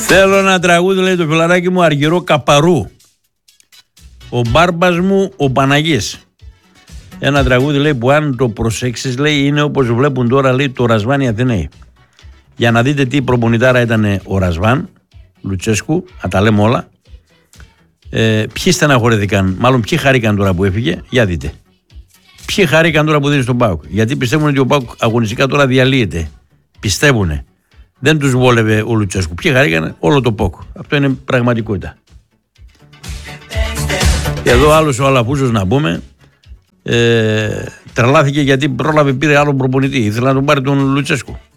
Θέλω ένα τραγούδι, λέει το φιλαράκι μου, Αργυρό Καπαρού. Ο μπάρμπας μου ο Παναγής. Ένα τραγούδι, λέει, που αν το προσέξεις, λέει, είναι όπως βλέπουν τώρα, λέει, το Ρασβάν οι Αθηναίοι. Για να δείτε τι προπονητάρα ήταν ο Ρασβάν Λουτσέσκου, να τα λέμε όλα. Ποιοι στεναχωρήθηκαν, μάλλον ποιοι χαρήκαν τώρα που έφυγε, για δείτε. Ποιοι χαρήκαν τώρα που δίνει στον ΠΑΟΚ. Γιατί πιστεύουν ότι ο ΠΑΟΚ αγωνιστικά τώρα διαλύεται. Πιστεύουνε. Δεν τους βόλευε ο Λουτσέσκου. Ποιοι χαρήκαν, όλο το ΠΑΟΚ. Αυτό είναι πραγματικότητα. Και εδώ άλλος ο Αλαφούζος, να πούμε, τρελάθηκε γιατί πρόλαβε, πήρε άλλο προπονητή. Ήθελε να τον πάρει τον Λουτσέσκου.